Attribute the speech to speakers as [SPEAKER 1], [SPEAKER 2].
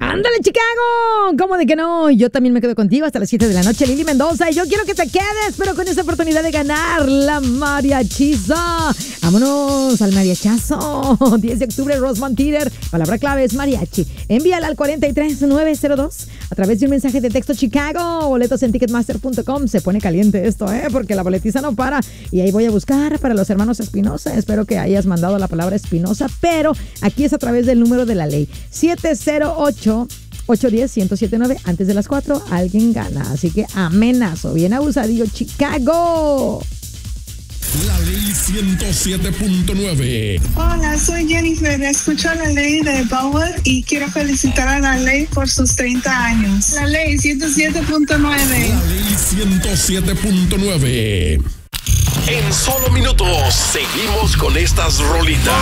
[SPEAKER 1] Ándale, Chicago. ¿Cómo de que no? Yo también me quedo contigo hasta las 7 de la noche, Lili Mendoza. Y yo quiero que te quedes, pero con esta oportunidad de ganar la mariachiza. Vámonos al mariachazo. 10 de octubre, Rosemont Theater. Palabra clave es mariachi. Envíala al 43902 a través de un mensaje de texto Chicago. Boletos en ticketmaster.com. Se pone caliente esto, porque la boletiza no para. Y ahí voy a buscar para los hermanos Espinosa. Espero que hayas mandado la palabra Espinosa, pero aquí es a través del número de la ley. 708-810-1079. Antes de las 4, alguien gana. Así que amenazo. Bien abusadillo, Chicago.
[SPEAKER 2] La ley 107.9.
[SPEAKER 3] Hola, soy Jennifer. Escucho la ley de Bauer y quiero felicitar a la ley por sus 30 años. La ley 107.9.
[SPEAKER 2] La ley 107.9. En solo minutos seguimos con estas rolitas.